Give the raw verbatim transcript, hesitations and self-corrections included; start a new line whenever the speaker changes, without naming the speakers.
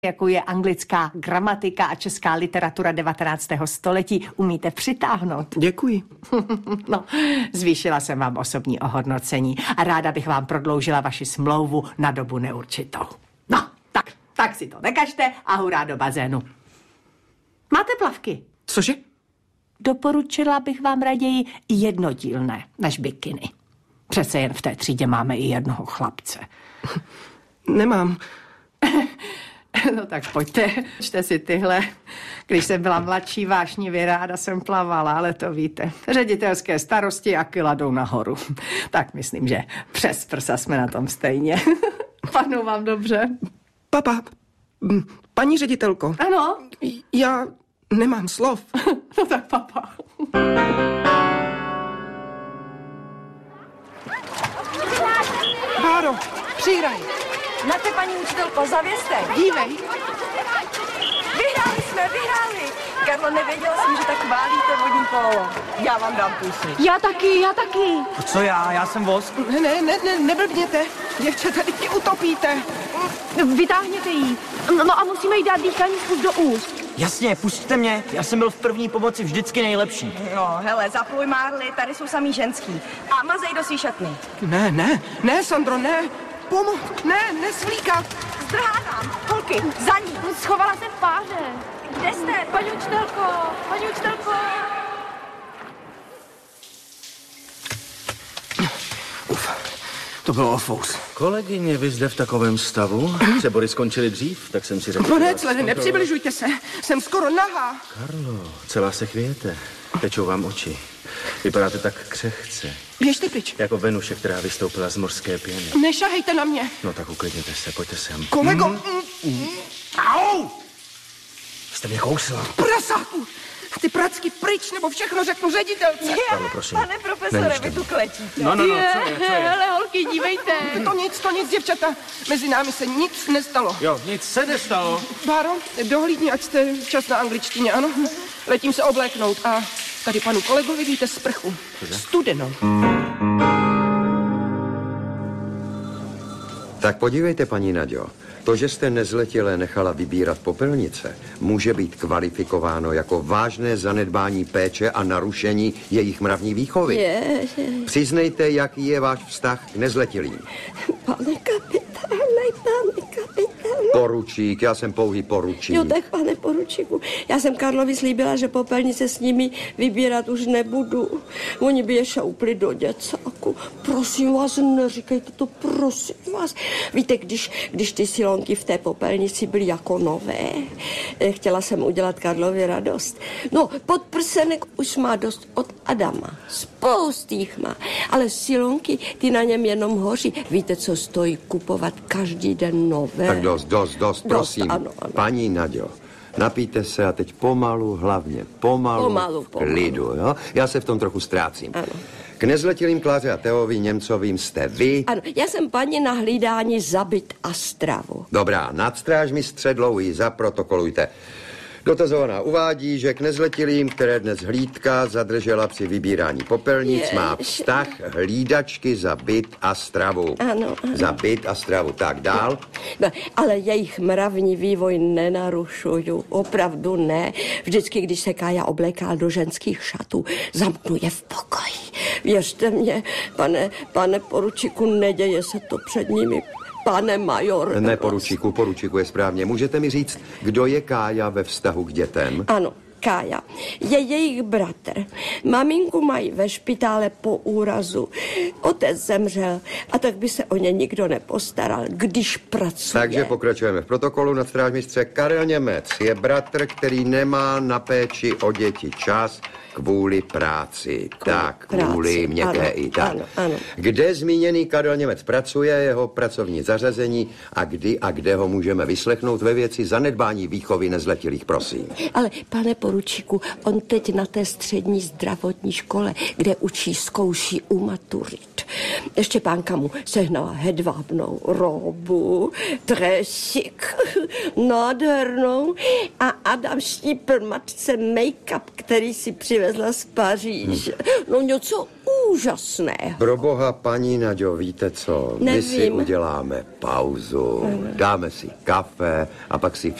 jako je anglická gramatika a česká literatura devatenáctého století, umíte přitáhnout.
Děkuji.
No, zvýšila jsem vám osobní ohodnocení a ráda bych vám prodloužila vaši smlouvu na dobu neurčitou. No, tak, tak si to nekažte a hurá do bazénu. Máte plavky?
Cože?
Doporučila bych vám raději jednodílné než bikiny. Přece jen v té třídě máme i jednoho chlapce.
Nemám.
No tak pojďte, čte si tyhle. Když jsem byla mladší, vášnivě ráda jsem plavala, ale to víte. Ředitelské starosti a kila jdou nahoru. Tak myslím, že přes prsa jsme na tom stejně. Padnou vám dobře?
Papa, paní ředitelko.
Ano?
Já nemám slov.
No tak papa.
Báro, přihraj.
Na te, paní učitelko, zavěste.
Dívej.
Vyhráli jsme, vyhráli. Karlo, nevěděla jsem, že tak chválíte vodní polo. Já vám dám půjčit.
Já taky, já taky.
Co já? Já jsem vosk.
Ne, ne, ne, ne neblbněte. Děvče, tady ti utopíte.
Vytáhněte jí. No a musíme jí dát dýchaní spust do úst.
Jasně, pusťte mě. Já jsem byl v první pomoci vždycky nejlepší.
No, hele, zapluj Marli, tady jsou samý ženský. A mazej do svý šatny.
Ne, ne, ne, Sandro, ne. Pomo, ne, nesvlíkat.
Zdrhá nám, holky, za ní.
Schovala se v páře.
Kde jste?
Paní učitelko, paní učitelko.
Uf, to bylo ofous.
Kolegyně, vy zde v takovém stavu? Přebory skončily dřív, tak jsem si řekl...
Pane Clene, nepřibližujte se, jsem skoro nahá.
Karlo, celá se chvějete, tečou vám oči. Vypadáte tak křehce.
Běžte pryč.
Jako Venuše, která vystoupila z mořské pěny.
Nešahejte na mě.
No tak uklidněte se, pojďte sem.
Kolego.
Mm. Mm. Au! Jste mě kousla.
Prasáku! Ty pracky pryč, nebo všechno řeknu ředitelce.
Karlo, prosím.
Pane profesore, vy tu klečíte.
No, no, no, co je, co je?
Hele, holky, dívejte.
To nic, to nic, děvčata. Mezi námi se nic nestalo.
Jo, nic se nestalo.
Báro, dohlídni, ať jste čas na angličtině, ano? Letím se obléknout a tady panu kolegovi víte sprchu. Studenou.
Tak podívejte, paní Naďo, to, že jste nezletilé nechala vybírat popelnice, může být kvalifikováno jako vážné zanedbání péče a narušení jejich mravní výchovy.
Je, je.
Přiznejte, jaký je váš vztah k nezletilým.
Pane kapitáne, pane kapitáne.
Poručík, já jsem pouhý poručík.
Jo, tak pane poručíku, já jsem Karlovi slíbila, že popelnice s nimi vybírat už nebudu. Oni by je šoupli do děcáku. Prosím vás, neříkejte to, prosím vás. Víte, když, když ty silonky v té popelnici byly jako nové, chtěla jsem udělat Karlovi radost. No, podprsenek už má dost od Adama. Spoust jich má. Ale silonky, ty na něm jenom hoří. Víte, co stojí kupovat každý den nové?
Tak dost, dost, dost, prosím.
Dost, ano, ano.
Paní Naďo, napijte se a teď pomalu, hlavně pomalu,
Pomalu,
v
pomalu.
klidu, jo? Já se v tom trochu ztrácím.
Ano.
K nezletilým Kláře a Teovi Němcovým jste vy.
Ano, já jsem paní na hlídání zabit a stravu.
Dobrá, nadstrážmistře Dlouhý, zaprotokolujte. Dotazovaná uvádí, že k nezletilým, které dnes hlídka zadržela při vybírání popelnic,
Je,
má vztah hlídačky za byt a stravu.
Ano, ano.
Za byt a stravu. Tak dál.
No, ale jejich mravní vývoj nenarušuju, opravdu ne. Vždycky, když se Kája obléká do ženských šatů, zamknu je v pokoji. Věřte mě, pane, pane poručíku, neděje se to před nimi. Pane major.
Ne, poručíku, poručíku je správně. Můžete mi říct, kdo je Kája ve vztahu k dětem?
Ano, Kája je jejich bratr. Maminku mají ve špitále po úrazu. Otec zemřel a tak by se o ně nikdo nepostaral, když pracuje.
Takže pokračujeme v protokolu. Nadstrážmistře Karel Němec je bratr, který nemá na péči o děti čas kvůli práci.
Kvůli
tak,
práci,
kvůli měkké
ano,
i tak.
ano, ano.
Kde zmíněný Karel Němec pracuje, jeho pracovní zařazení a kdy a kde ho můžeme vyslechnout ve věci zanedbání výchovy nezletilých, prosím.
Ale pane poručíku, on teď na té střední zdravotní škole, kde učí, zkouší u maturit. Štěpánka mu sehnala hedvábnou robu, dresik, nádhernou a Adam štípl matce make-up, který si přivezla z Paříže. No něco úžasného.
Pro boha, paní Naďo, víte co? My
Nevím.
si uděláme pauzu, dáme si kafe a pak si